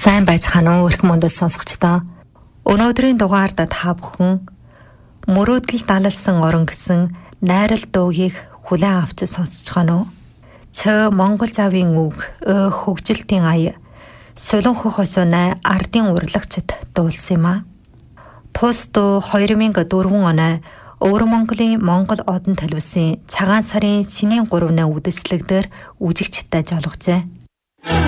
Сайн байцгаана уу эрх мөндөд сонсогчдоо. Өнөөдрийн дугаард та бүхэн мөрөөдөл далалсан орон гэсэн найрал дуугийг хүлээн авч сонсож байна уу? Цö Монгол завын үг хөгжилтийн ая Солон хөх хосоонай ардын урлагчд дуулсан юм а. Тус дуу 2004 оны Өвөр Монголын Монгол одон талбисын цагаан сарын синийн 3-ны үдэшлэгдэр үжигчтэй жолгожээ.